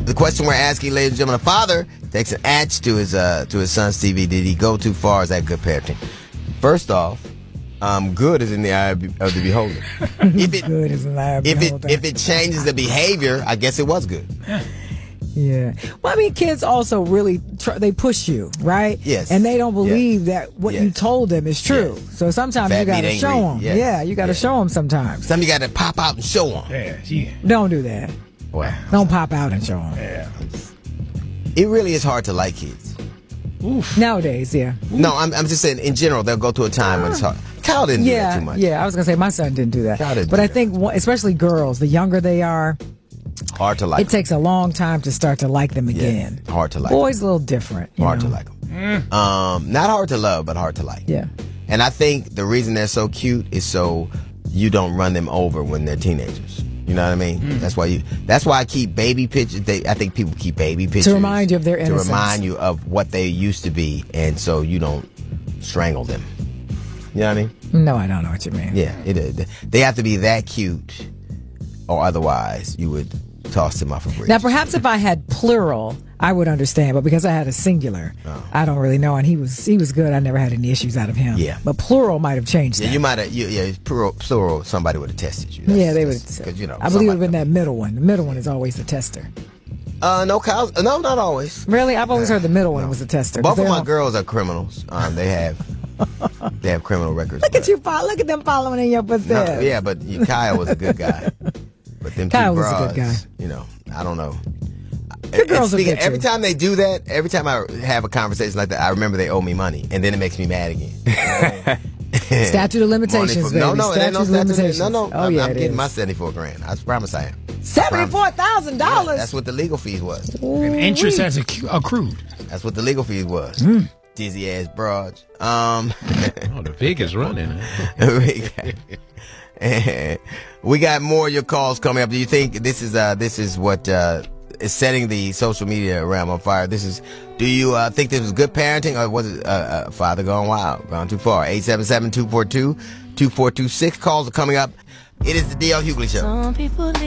The question we're asking, ladies and gentlemen, a father takes an axe to his son's TV. Did he go too far? Is that good parenting? First off, good is in the eye of the beholder. Good is in the eye of the beholder. If it changes the behavior, I guess it was good. Yeah. Well, I mean, kids also really they push you, right? Yes. And they don't believe that what you told them is true. Yes. So sometimes you got to show them. Yes. Yeah, you got to show them sometimes. Sometimes you got to pop out and show them. Yeah. Don't do that. Well, don't pop out and show them. Yeah. It really is hard to like kids. Oof. Nowadays, yeah. No, I'm just saying in general, they'll go through a time when it's hard. Kyle didn't do that too much. Yeah, I was going to say my son didn't do that. Kyle didn't but do I that. think, especially girls, the younger they are, hard to like it takes a long time to start to like them again. Yeah, hard to like Boys a little different. Hard to like them. Not hard to love, but hard to like. Yeah. And I think the reason they're so cute is so you don't run them over when they're teenagers. You know what I mean? That's why I keep baby pictures. I think people keep baby pictures to remind you of their innocence. To remind you of what they used to be, and so you don't strangle them. You know what I mean? No, I don't know what you mean. Yeah, they have to be that cute, or otherwise you would toss them off a bridge. Now, perhaps if I had plural, I would understand, but because I had a singular, I don't really know. And he was good. I never had any issues out of him. Yeah, but plural might have changed. Yeah, that. you might have. Yeah, plural. Somebody would have tested you. They would. Because I believe it would have been that middle one. The middle one is always the tester. No, Kyle. No, not always. Really, I've always heard the middle one was the tester. Both of my girls are criminals. They have criminal records. Look at you, look at them following in your footsteps. No, yeah, but Kyle was a good guy. But them Kyle two was broads, a good guy. You know, I don't know. The girls are good every too. time they do that, every time I have a conversation like that, I remember they owe me money, and then it makes me mad again. Statute of limitations, baby. No, it ain't no statute of limitations. No. Oh, yeah, I'm getting is. my $74,000. I promise I am. $74,000. That's what the legal fees was. And interest has accrued. That's what the legal fees was. Dizzy ass broads. The Vegas running. We got more of your calls coming up. Do you think this is what is setting the social media realm on fire? Do you think this was good parenting, or was it father gone wild, gone too far? 877-242-2426. Calls are coming up. It is the D.L. Hughley Show. Some people